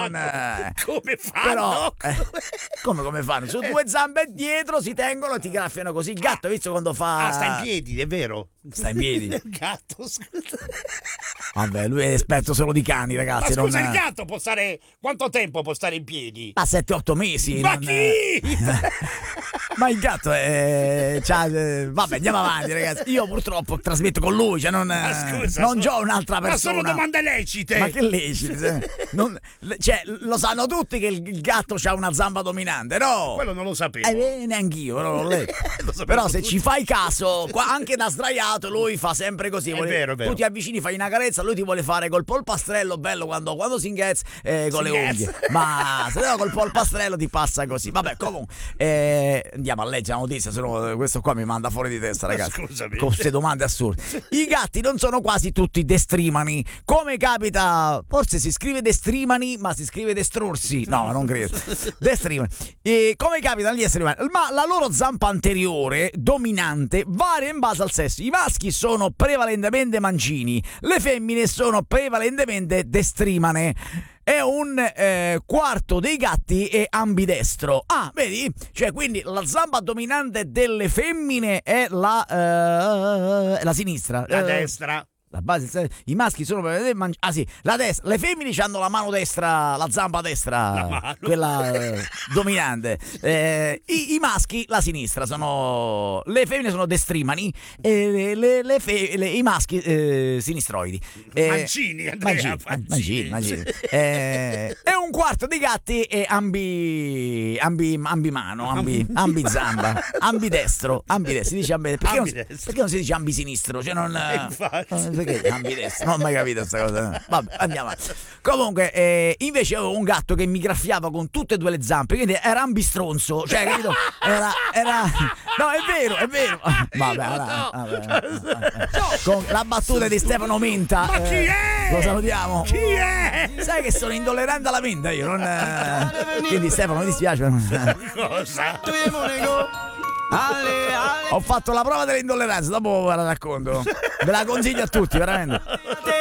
Come fanno? Però, come fanno? Su due zampe dietro si tengono e ti graffiano così. Il gatto, visto quando fa... sta in piedi, è vero. Sta in piedi. Il gatto, scusa. Vabbè, lui è esperto solo di cani, ragazzi. Ma scusa, il gatto può stare... Quanto tempo può stare in piedi? Ma 7-8 mesi. Ma chi? Ma il gatto è... Vabbè, andiamo avanti, ragazzi. Io purtroppo trasmetto con lui, cioè non c'ho un'altra persona. Ma sono domande lecite. Ma che lecite? Cioè, lo sanno tutti che il gatto ha una zamba dominante, no? Quello non lo sapevo. Neanch'io, non l'ho letto. Però se ci fai caso, anche da sdraiato lui fa sempre così. È vero. Tu ti avvicini, fai una carezza, lui ti vuole fare col polpastrello bello quando si inghezza con le unghie. Ma se no col polpastrello ti passa così. Vabbè, comunque andiamo a leggere la notizia, se no questo qua mi manda fuori di testa, ragazzi. Scusami. Con queste domande assurde. I gatti non sono quasi tutti destrimani. Come capita, forse si scrive destrimani, ma si scrive destrorsi. No, non credo. Destrimani. Come capita agli esseri umani? Ma la loro zampa anteriore dominante varia in base al sesso. I maschi sono prevalentemente mancini, le femmine sono prevalentemente destrimane. E un quarto dei gatti è ambidestro. Ah, vedi? Cioè, quindi la zampa dominante delle femmine è la sinistra. La destra. La base, i maschi sono la destra, le femmine hanno la mano destra, la zampa destra, quella dominante. I maschi la sinistra, le femmine sono destrimani e i maschi sinistroidi. Mancini, Andrea, mancini. E un quarto dei gatti è ambimano, ambizamba, ambidestro. Si dice perché non si dice ambisinistro? Cioè perché ambidestro? Non ho mai capito questa cosa. Vabbè, andiamo avanti. Comunque, invece avevo un gatto che mi graffiava con tutte e due le zampe, quindi era ambistronzo, cioè, capito? Era no, è vero. Vabbè. Con la battuta di Stefano Menta. Ma chi è? Lo salutiamo. Chi è? Sai che sono intollerante alla menta io, quindi Stefano, mi dispiace. Cosa? Ho fatto la prova dell'intolleranza, dopo ve la racconto. Ve la consiglio a tutti, veramente.